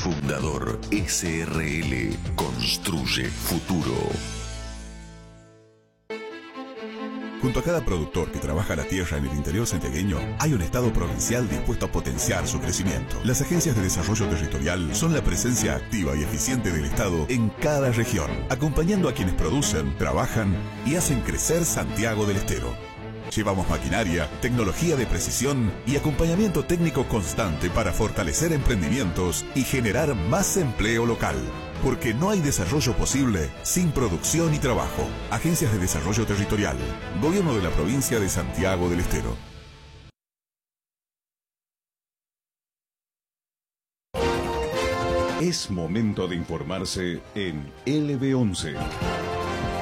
Fundador SRL. Construye futuro. Junto a cada productor que trabaja la tierra en el interior santiagueño, hay un Estado provincial dispuesto a potenciar su crecimiento. Las agencias de desarrollo territorial son la presencia activa y eficiente del Estado en cada región, acompañando a quienes producen, trabajan y hacen crecer Santiago del Estero. Llevamos maquinaria, tecnología de precisión y acompañamiento técnico constante para fortalecer emprendimientos y generar más empleo local. Porque no hay desarrollo posible sin producción y trabajo. Agencias de Desarrollo Territorial. Gobierno de la Provincia de Santiago del Estero. Es momento de informarse en LB11.